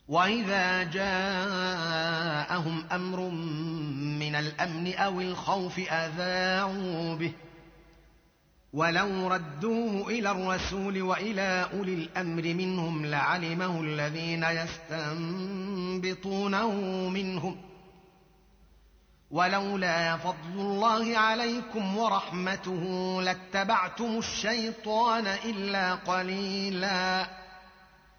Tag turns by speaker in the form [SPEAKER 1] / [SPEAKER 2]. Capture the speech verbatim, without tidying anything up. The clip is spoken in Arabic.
[SPEAKER 1] وإذا جاءهم أمر من الأمن أو الخوف أذاعوا به ولو ردوه إلى الرسول وإلى أولي الأمر منهم لعلمه الذين يستنبطونه منهم ولولا فضل الله عليكم ورحمته لاتبعتم الشيطان إلا قليلا